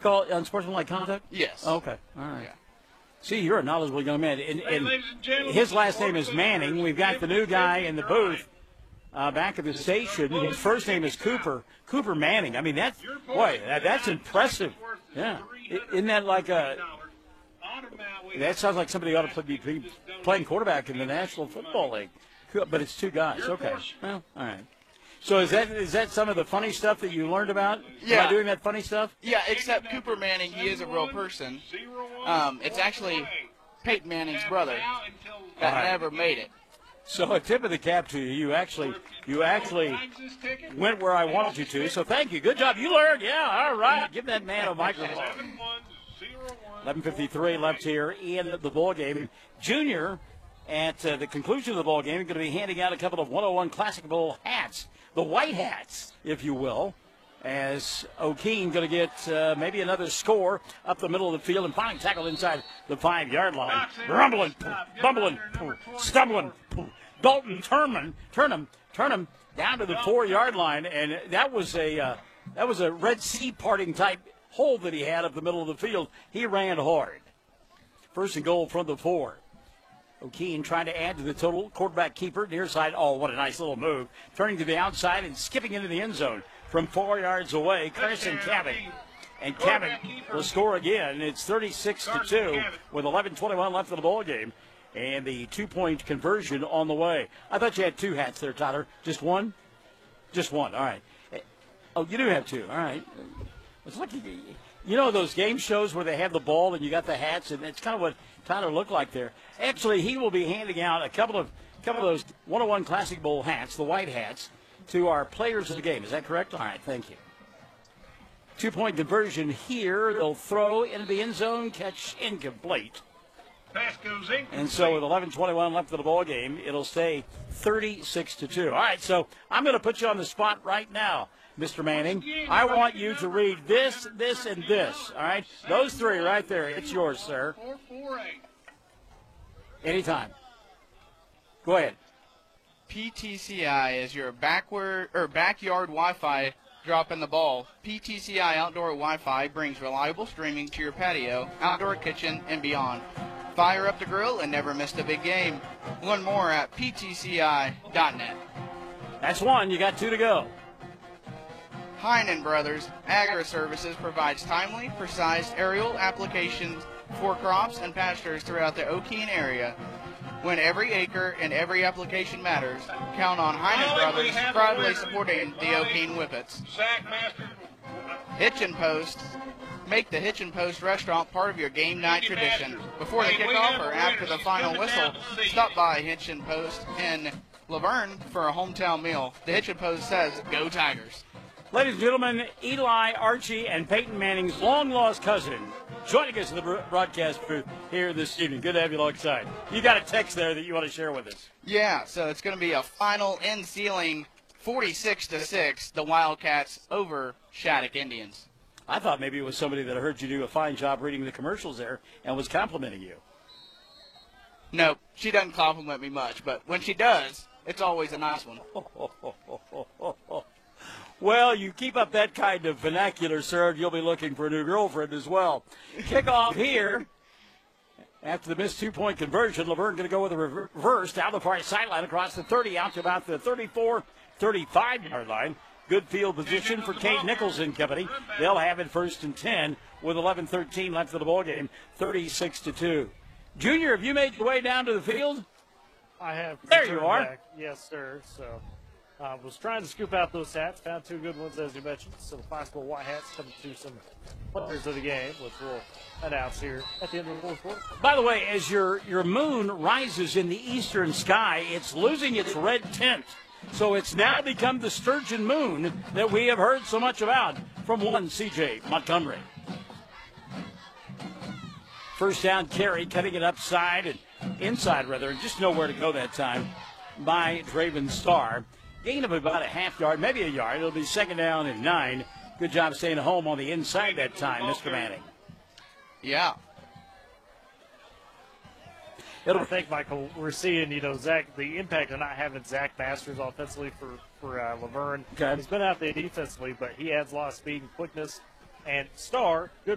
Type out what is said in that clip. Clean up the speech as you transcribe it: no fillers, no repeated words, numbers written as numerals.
call unsportsmanlike conduct? Yes. Okay. All right. Yeah. See, you're a knowledgeable young man. And ladies and gentlemen, his last name is Manning. We've got the new guy in the booth back at the station. His first name is Cooper Manning. I mean, that's impressive. Yeah. Isn't that like that sounds like somebody ought to be playing quarterback in the National Football League. But it's two guys. Okay. Well, all right. So is that some of the funny stuff that you learned about? Yeah. By doing that funny stuff? Yeah, except Cooper Manning, he is a real person. It's actually Peyton Manning's brother that never made it. So a tip of the cap to you. You actually went where I wanted you to. So thank you. Good job. You learned. Yeah. All right. Give that man a microphone. 11:53 left here in the ball game. Junior, at the conclusion of the ball game, is going to be handing out a couple of 101 Classic Bowl hats, the white hats, if you will, as O'Keene going to get maybe another score up the middle of the field and finally tackled inside the 5-yard line. Rumbling, bumbling, stumbling. Dalton Turnham down to the 4-yard line, and that was a Red Sea parting type hole that he had up the middle of the field. He ran hard. First and goal from the 4. O'Keene trying to add to the total. Quarterback keeper near side. Oh, what a nice little move. Turning to the outside and skipping into the end zone from 4 yards away. Carson Cabot. And Cabot will score again. It's 36-2 with 11:21 left in the ball game. And the 2-point conversion on the way. I thought you had two hats there, Tyler. Just one? Just one. All right. Oh, you do have two. All right. It's like, you know those game shows where they have the ball and you got the hats, and it's kind of what Tyler looked like there. Actually, he will be handing out a couple of those 101 Classic Bowl hats, the white hats, to our players of the game. Is that correct? All right, thank you. 2-point conversion here. They'll throw into the end zone, catch incomplete. Pass goes incomplete. And so with 11:21 left in the ball game, it'll stay 36-2. All right, so I'm going to put you on the spot right now, Mr. Manning. I want you to read this, and this. All right, those three right there. It's yours, sir. 448. Anytime. Go ahead. PTCI is your backyard Wi-Fi dropping the ball. PTCI Outdoor Wi-Fi brings reliable streaming to your patio, outdoor kitchen, and beyond. Fire up the grill and never miss a big game. Learn more at ptci.net. That's one. You got two to go. Heinen Brothers Agri-Services provides timely, precise aerial applications for crops and pastures throughout the O'Keene area. When every acre and every application matters, count on Heinen Brothers proudly supporting the O'Keene Whippets. Hitchin Post. Make the Hitchin Post restaurant part of your game night tradition. Before the kickoff or after the final whistle, stop by Hitchin Post in Laverne for a hometown meal. The Hitchin Post says, "Go Tigers." Ladies and gentlemen, Eli, Archie, and Peyton Manning's long-lost cousin joining us in the broadcast booth here this evening. Good to have you alongside. You got a text there that you want to share with us. Yeah, so it's going to be a final end ceiling 46-6, the Wildcats over Shattuck Indians. I thought maybe it was somebody that heard you do a fine job reading the commercials there and was complimenting you. No, she doesn't compliment me much, but when she does, it's always a nice one. Well, you keep up that kind of vernacular, sir, and you'll be looking for a new girlfriend as well. Kickoff here. After the missed 2-point conversion, Laverne going to go with a reverse down the far sideline across the 30 out to about the 34, 35-yard line. Good field position for Kate Nichols and company. They'll have it 1st and 10 with 11:13 left of the ballgame, 36-2. Junior, have you made your way down to the field? I have. There you are. Back. Yes, sir. So I was trying to scoop out those hats. Found two good ones, as you mentioned. Some possible white hats coming to some players of the game, which we'll announce here at the end of the fourth quarter. By the way, as your moon rises in the eastern sky, it's losing its red tint. So it's now become the sturgeon moon that we have heard so much about from one C.J. Montgomery. First down carry, cutting it upside and inside, rather, and just nowhere to go that time by Draven Starr. Gain of about a half yard, maybe a yard. It'll be 2nd down and 9. Good job staying home on the inside that time, Mr. Manning. Yeah. I think, Michael, we're seeing, Zach, the impact of not having Zach Masters offensively for Laverne. Okay. He's been out there defensively, but he adds a lot of speed and quickness. And Starr, good